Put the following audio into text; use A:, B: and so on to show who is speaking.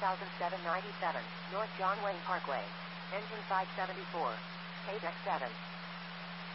A: 9797, North John Wayne Parkway. Engine 574. KDEX 7.